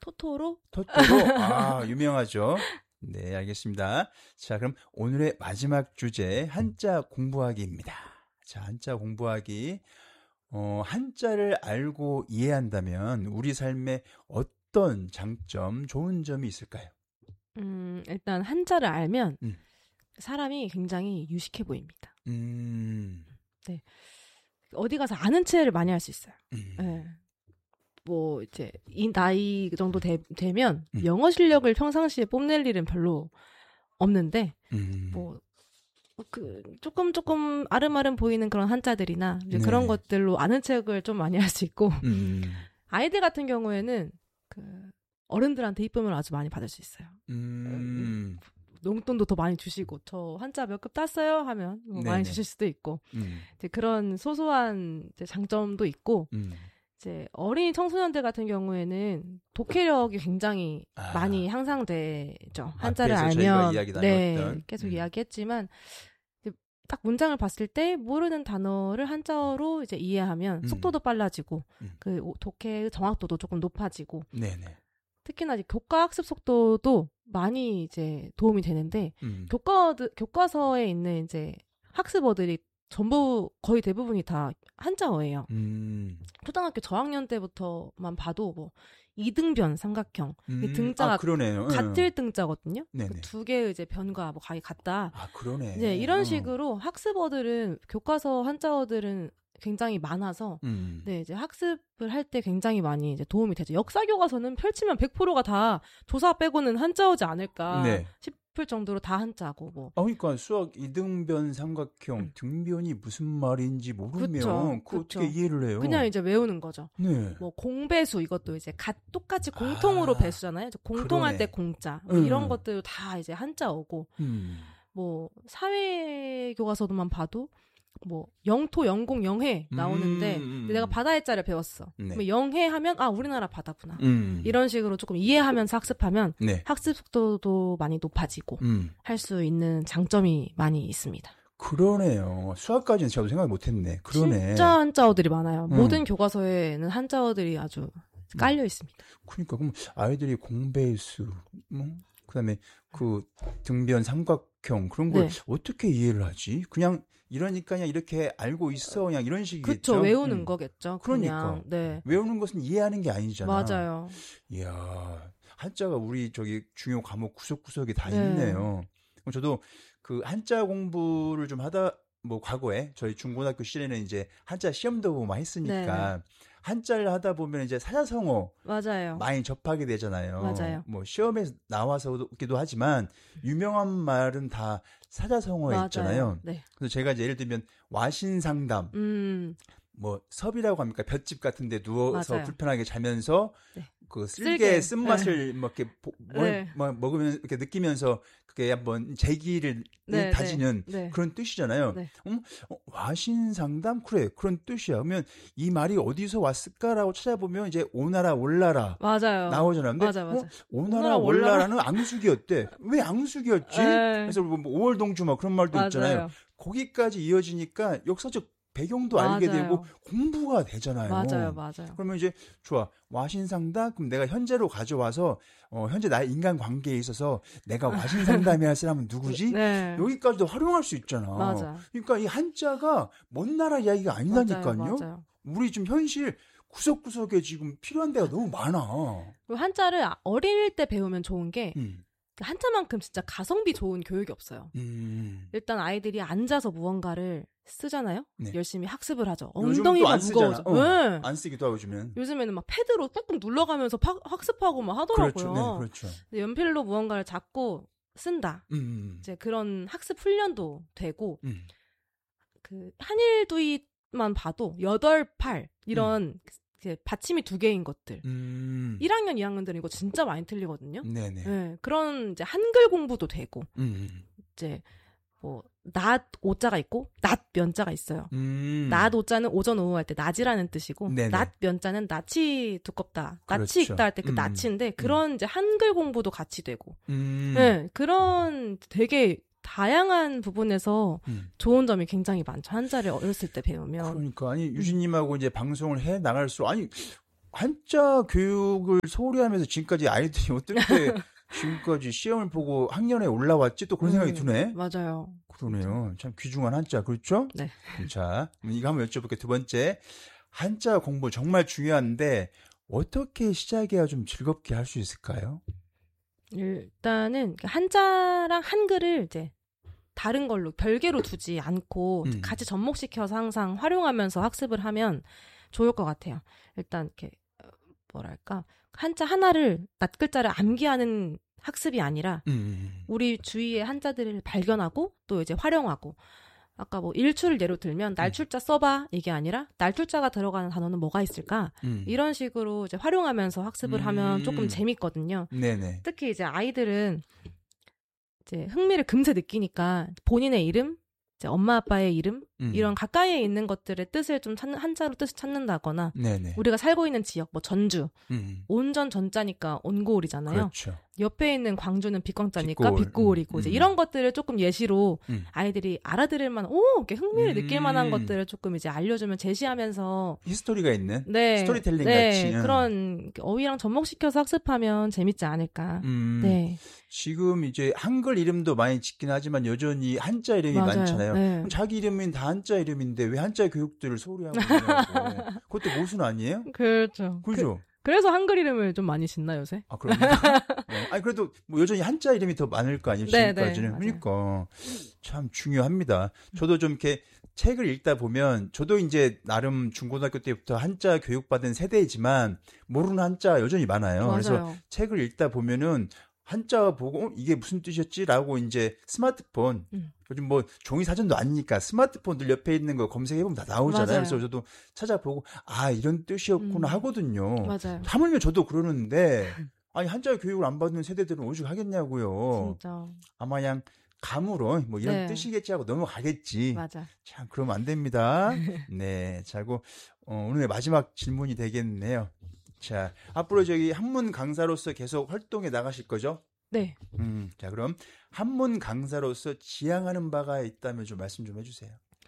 토토로? 유명하죠. 네, 알겠습니다. 자, 그럼 오늘의 마지막 주제, 한자 공부하기입니다. 자, 한자 공부하기. 한자를 알고 이해한다면 우리 삶에 어떤 장점, 좋은 점이 있을까요? 일단 한자를 알면 사람이 굉장히 유식해 보입니다. 네. 어디 가서 아는 체를 많이 할 수 있어요. 네. 뭐 이제 이 나이 정도 되면 영어 실력을 평상시에 뽐낼 일은 별로 없는데 뭐 조금 아름아름 보이는 그런 한자들이나 이제 네. 그런 것들로 아는 책을 좀 많이 할 수 있고 아이들 같은 경우에는 어른들한테 이쁨을 아주 많이 받을 수 있어요. 용돈도 더 많이 주시고 저 한자 몇 급 땄어요 하면 많이 주실 수도 있고 이제 그런 소소한 이제 장점도 있고 이제 어린이 청소년들 같은 경우에는 독해력이 굉장히 많이 향상되죠. 한자를 알면 네, 계속 이야기했지만 딱 문장을 봤을 때 모르는 단어를 한자어로 이제 이해하면 속도도 빨라지고 그 독해의 정확도도 조금 높아지고 네네. 특히나 이제 교과 학습 속도도 많이 이제 도움이 되는데 교과서에 있는 이제 학습어들이 전부 거의 대부분이 다 한자어예요. 초등학교 저학년 때부터만 봐도 뭐 이등변 삼각형 등자가 그러네요. 같을 등자거든요. 그 두 개의 이제 변과 뭐 가히 같다. 그러네. 네, 이런 식으로 학습어들은 교과서 한자어들은 굉장히 많아서 네, 이제 학습을 할 때 굉장히 많이 이제 도움이 되죠. 역사 교과서는 펼치면 100%가 다 조사 빼고는 한자어지 않을까 싶을 정도로 다 한자고 뭐. 그러니까 수학 이등변 삼각형 등변이 무슨 말인지 모르면 그거 어떻게 이해를 해요? 그냥 이제 외우는 거죠. 네. 뭐 공배수 이것도 이제 똑같이 공통으로 배수잖아요. 공통할 때 공자 이런 것들 다 이제 한자어고 뭐 사회 교과서도만 봐도 뭐 영토, 영공, 영해 나오는데 내가 바다의 자를 배웠어. 네. 영해 하면 우리나라 바다구나. 이런 식으로 조금 이해하면서 학습하면 학습 속도도 많이 높아지고 할 수 있는 장점이 많이 있습니다. 그러네요. 수학까지는 저도 생각 못했네. 그러네. 진짜 한자어들이 많아요. 모든 교과서에는 한자어들이 아주 깔려 있습니다. 그러니까 그럼 아이들이 공배수, 그다음에 그 등변 삼각형 그런 걸 어떻게 이해를 하지? 그냥 이러니까 그냥 이렇게 알고 있어 그냥 이런 식이겠죠. 그렇죠. 외우는 거겠죠. 그러니까 네. 외우는 것은 이해하는 게 아니잖아. 맞아요. 이야, 한자가 우리 중요 과목 구석구석에 다 있네요. 저도 그 한자 공부를 좀 하다 과거에 저희 중고등학교 시절에는 이제 한자 시험도 보고 많이 했으니까 한자를 하다 보면 이제 사자성어 맞아요. 많이 접하게 되잖아요. 맞아요. 뭐 시험에 나와서기도 하지만 유명한 말은 다 사자성어였잖아요. 네. 그래서 제가 이제 예를 들면 와신상담, 뭐 섭이라고 합니까? 볏짚 같은데 누워서 불편하게 자면서 그 쓸개 쓴맛을 뭐 이렇게 먹으면 이렇게 느끼면서 그게 한번 재기를 다지는 그런 뜻이잖아요. 와신상담 그래 그런 뜻이야. 그러면 이 말이 어디서 왔을까라고 찾아보면 이제 오나라 올라라 나오잖아요. 근데 맞아. 오나라 올라라는 앙숙이었대. 왜 앙숙이었지? 그래서 뭐 오월동주 막 그런 말도 있잖아요. 거기까지 이어지니까 역사적 배경도 알게 되고 공부가 되잖아요. 맞아요. 그러면 이제 좋아. 와신상담 그럼 내가 현재로 가져와서 현재 나의 인간 관계에 있어서 내가 와신상담해야 할 사람은 누구지? 여기까지도 활용할 수 있잖아. 맞아. 그러니까 이 한자가 먼 나라 이야기가 아니라니까요. 맞아요. 우리 지금 현실 구석구석에 지금 필요한 데가 너무 많아. 한자를 어릴 때 배우면 좋은 게 한자만큼 진짜 가성비 좋은 교육이 없어요. 일단 아이들이 앉아서 무언가를 쓰잖아요. 열심히 학습을 하죠. 엉덩이가 무거워져. 안 쓰기도 하고 요즘엔. 요즘에는 막 패드로 꾹꾹 눌러가면서 학습하고 막 하더라고요. 그렇죠. 연필로 무언가를 잡고 쓴다. 이제 그런 학습 훈련도 되고 그 한일두이만 봐도 8, 8 이런 받침이 2개인 것들. 1학년, 2학년들은 이거 진짜 많이 틀리거든요. 네, 그런 이제 한글 공부도 되고, 이제 뭐 낮 오자가 있고 낮 면자가 있어요. 낮 오자는 오전 오후 할 때 낮이라는 뜻이고, 낮 면자는 낯이 두껍다, 낯이 있다 할 때 그 낯인데 그런 이제 한글 공부도 같이 되고, 네, 그런 되게 다양한 부분에서 좋은 점이 굉장히 많죠. 한자를 어렸을 때 배우면. 그러니까 유진님하고 이제 방송을 해 나갈수록 한자 교육을 소홀히 하면서 지금까지 아이들이 어떻게 지금까지 시험을 보고 학년에 올라왔지? 또 그런 생각이 드네. 맞아요. 그러네요. 참 귀중한 한자, 그렇죠? 네. 자, 이거 한번 여쭤볼게요. 두 번째, 한자 공부 정말 중요한데 어떻게 시작해야 좀 즐겁게 할 수 있을까요? 일단은 한자랑 한글을 이제 다른 걸로 별개로 두지 않고 같이 접목시켜서 항상 활용하면서 학습을 하면 좋을 것 같아요. 일단 이렇게 뭐랄까 한자 하나를 낱글자를 암기하는 학습이 아니라 우리 주위의 한자들을 발견하고 또 이제 활용하고 아까 뭐 일출을 예로 들면 날출자 써봐 이게 아니라 날출자가 들어가는 단어는 뭐가 있을까 이런 식으로 이제 활용하면서 학습을 하면 조금 재밌거든요. 네네. 특히 이제 아이들은 이제 흥미를 금세 느끼니까 본인의 이름, 이제 엄마 아빠의 이름 이런 가까이에 있는 것들의 뜻을 좀 한자로 뜻을 찾는다거나 네네. 우리가 살고 있는 지역 뭐 전주 온전 전자니까 온고을이잖아요. 그렇죠. 옆에 있는 광주는 빛광자니까 빛고을이고 이제 이런 것들을 조금 예시로 아이들이 알아들을 만한 이렇게 흥미를 느낄 만한 것들을 조금 이제 알려주면 제시하면서 히스토리가 있는 네, 스토리텔링 네, 같이 그런 어휘랑 접목시켜서 학습하면 재밌지 않을까. 네. 지금 이제 한글 이름도 많이 짓긴 하지만 여전히 한자 이름이 맞아요. 많잖아요. 네. 그럼 자기 이름은 다 한자 이름인데 왜 한자 교육들을 소홀히 하고 있냐고. 그것도 모순 아니에요? 그렇죠. 그죠? 그래서 한글 이름을 좀 많이 짓나 요새? 아, 그런가? 아니 그래도 뭐 여전히 한자 이름이 더 많을 거 아니에요, 지금까지는. 네, 그러니까 참 중요합니다. 저도 좀 이렇게 책을 읽다 보면 저도 이제 나름 중고등학교 때부터 한자 교육받은 세대이지만 모르는 한자 여전히 많아요. 맞아요. 그래서 책을 읽다 보면은 한자 보고 이게 무슨 뜻이었지라고 이제 스마트폰 요즘 뭐 종이 사전도 아니니까 스마트폰들 옆에 있는 거 검색해보면 다 나오잖아요. 맞아요. 그래서 저도 찾아보고 이런 뜻이었구나 하거든요. 맞아요. 하물며 저도 그러는데 아니 한자 교육을 안 받는 세대들은 오죽 하겠냐고요. 진짜. 아마 그냥 감으로 뭐 이런 네. 뜻이겠지 하고 넘어가겠지. 맞아. 참 그러면 안 됩니다. 네, 자고 오늘의 마지막 질문이 되겠네요. 자, 앞으로 저기 한문 강사로서 계속 활동해 나가실 거죠? 네. 자, 그럼 한문 강사로서 지향하는 바가 있다면 좀 말씀 좀 해주세요.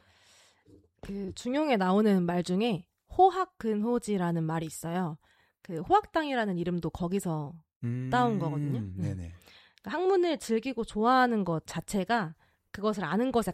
그 중용에 나오는 말 중에 호학근호지라는 말이 있어요. 그 호학당이라는 이름도 거기서 따온 거거든요. 네네. 그러니까 학문을 즐기고 좋아하는 것 자체가 그것을 아는 것에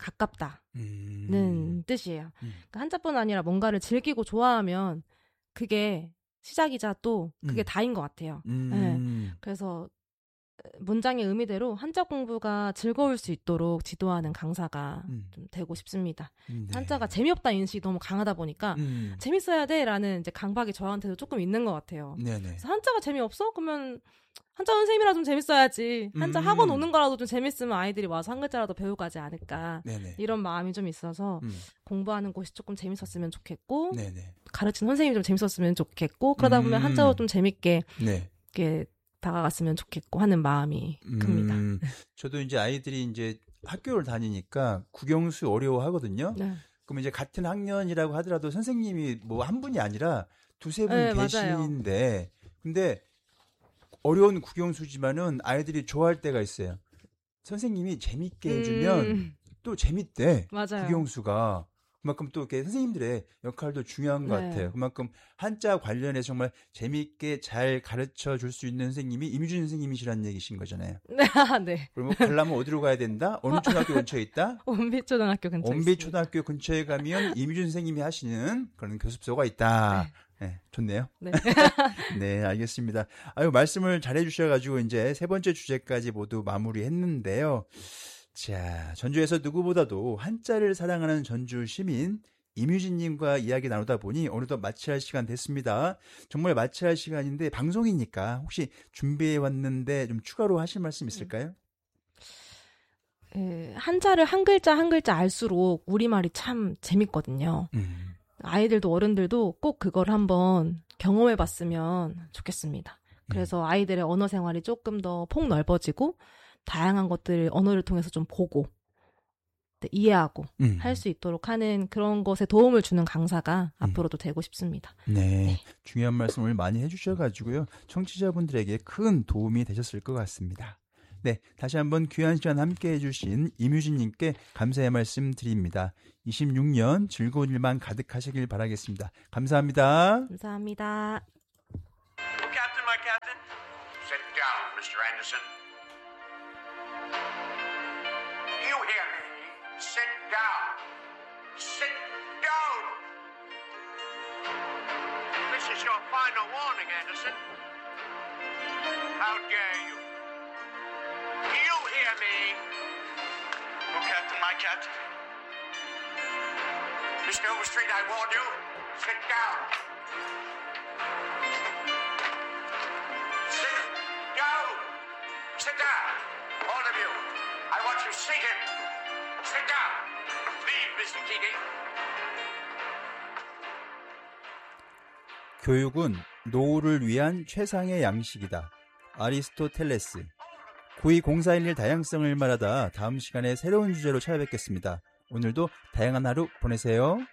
가깝다는 뜻이에요. 그러니까 한자뿐 아니라 뭔가를 즐기고 좋아하면 그게 시작이자 또 그게 다인 것 같아요. 네. 그래서 문장의 의미대로 한자 공부가 즐거울 수 있도록 지도하는 강사가 좀 되고 싶습니다. 네. 한자가 재미없다는 인식이 너무 강하다 보니까 재밌어야 돼라는 이제 강박이 저한테도 조금 있는 것 같아요. 네네. 그래서 한자가 재미없어? 그러면 한자 선생님이라 좀 재밌어야지. 한자 학원 오는 거라도 좀 재밌으면 아이들이 와서 한 글자라도 배우고 가지 않을까. 네네. 이런 마음이 좀 있어서 공부하는 곳이 조금 재밌었으면 좋겠고 네네. 가르치는 선생님이 좀 재밌었으면 좋겠고 그러다 보면 한자도 좀 재밌게 네. 이렇게 다가갔으면 좋겠고 하는 마음이 큽니다. 저도 이제 아이들이 이제 학교를 다니니까 국영수 어려워하거든요. 네. 그럼 이제 같은 학년이라고 하더라도 선생님이 뭐 한 분이 아니라 두세 분 계시는데 근데 어려운 국영수지만은 아이들이 좋아할 때가 있어요. 선생님이 재밌게 해주면 또 재밌대. 맞아요. 국영수가. 그만큼 또 이렇게 선생님들의 역할도 중요한 것 같아요. 그만큼 한자 관련해서 정말 재미있게 잘 가르쳐 줄 수 있는 선생님이 임유진 선생님이시라는 얘기신 거잖아요. 네. 그러면 가려면 어디로 가야 된다? 어느 초등학교 근처에 있다? 온비초등학교 근처에 온비초등학교 근처에 가면 임유진 선생님이 하시는 그런 교습소가 있다. 네, 좋네요. 네. 네, 알겠습니다. 말씀을 잘 해주셔가지고 이제 세 번째 주제까지 모두 마무리했는데요. 자, 전주에서 누구보다도 한자를 사랑하는 전주 시민 임유진님과 이야기 나누다 보니 어느덧 마쳐야 할 시간 됐습니다. 정말 마쳐야 할 시간인데 방송이니까 혹시 준비해 왔는데 좀 추가로 하실 말씀 있을까요? 한자를 한 글자 한 글자 알수록 우리말이 참 재밌거든요. 아이들도 어른들도 꼭 그걸 한번 경험해 봤으면 좋겠습니다. 그래서 아이들의 언어 생활이 조금 더 폭넓어지고 다양한 것들을 언어를 통해서 좀 보고 이해하고 할 수 있도록 하는 그런 것에 도움을 주는 강사가 앞으로도 되고 싶습니다. 네, 중요한 말씀을 많이 해주셔가지고요. 청취자분들에게 큰 도움이 되셨을 것 같습니다. 네, 다시 한번 귀한 시간 함께 해주신 임유진님께 감사의 말씀 드립니다. 26년 즐거운 일만 가득하시길 바라겠습니다. 감사합니다. 감사합니다. my captain? Sit down, Mr. Anderson. You hear me? Sit down. Sit down. This is your final warning, Anderson. How dare you? You hear me? No, Captain, my captain. Mr. Overstreet, I warn you. Sit down. Sit down. Sit down. All of you. I want you seated. Sit down. Leave, Mr. Keating. 교육은 노후를 위한 최상의 양식이다. 아리스토텔레스. 920411 다양성을 말하다 다음 시간에 새로운 주제로 찾아뵙겠습니다. 오늘도 다양한 하루 보내세요.